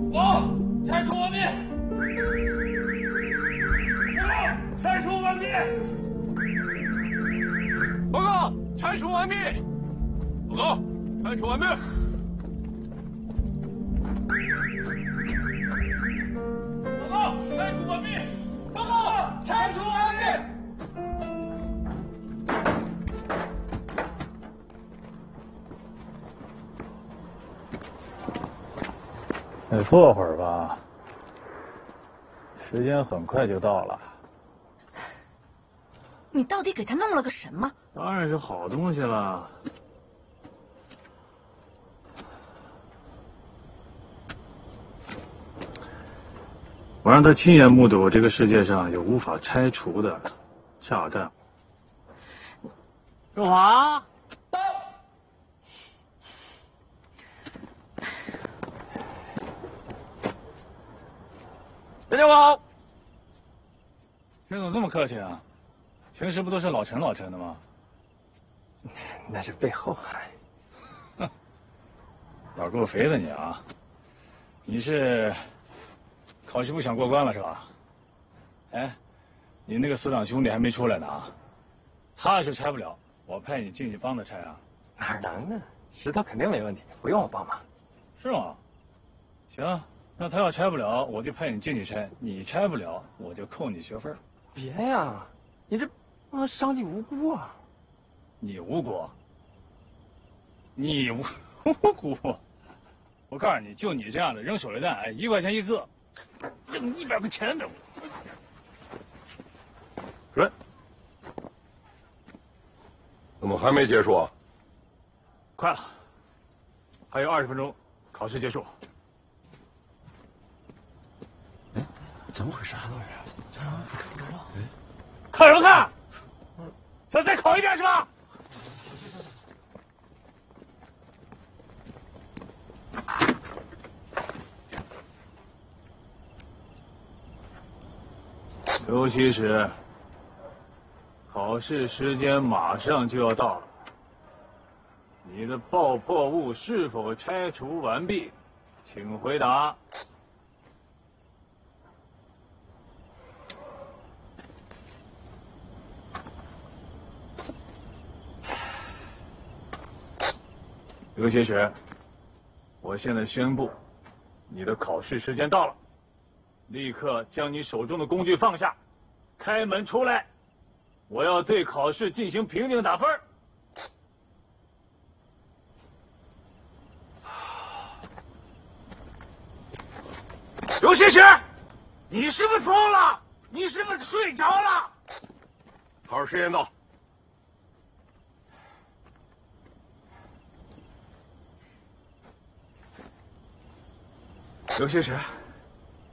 报，拆除完毕。拆除完毕。报告，拆除完毕。报告，拆除完毕。报告，拆除完毕。报告，拆除完毕。 再坐会儿吧，时间很快就到了。 你到底给他弄了个什么？ 当然是好东西了。我让他亲眼目睹这个世界上有无法拆除的炸弹。 若华， 大家好。 你怎么这么客气啊？平时不都是老陈的吗？ 那是背后喊。 哼，胆够肥的你啊！你是考试不想过关了是吧？哎，你那个死党兄弟还没出来呢啊！他要是拆不了，我派你进去帮他拆啊。 哪能呢？石头肯定没问题，不用我帮忙。 是吗？行，那他要拆不了，我就派你进去拆；你拆不了，我就扣你学分。 别呀，你这伤及无辜啊！ 你无辜？你无辜？我告诉你，就你这样的扔手榴弹，哎，1块钱一个，扔100块钱的。主任， 怎么还没结束啊？ 快了，还有20分钟，考试结束。 哎，怎么回事？ 看什么看？再考一遍是吧？休息室，考试时间马上就要到了。你的爆破物是否拆除完毕？请回答。刘些雪，我现在宣布，你的考试时间到了，立刻将你手中的工具放下，开门出来，我要对考试进行评定打分。刘些雪，你是不是疯了？你是不是睡着了？ 考试时间到。 刘些雪，